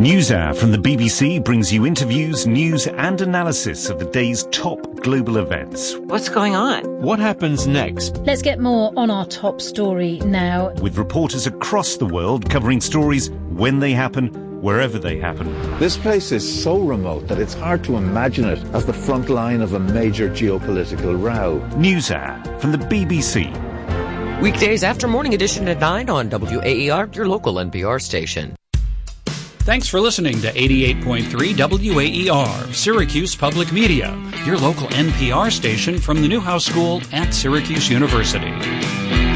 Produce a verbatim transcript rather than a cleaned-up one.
NewsHour from the B B C brings you interviews, news and analysis of the day's top global events. What's going on? What happens next? Let's get more on our top story now. With reporters across the world covering stories when they happen, wherever they happen. This place is so remote that it's hard to imagine it as the front line of a major geopolitical row. NewsHour from the B B C. Weekdays after Morning Edition at nine on W A E R, your local N P R station. Thanks for listening to eighty-eight point three W A E R, Syracuse Public Media, your local N P R station from the Newhouse School at Syracuse University.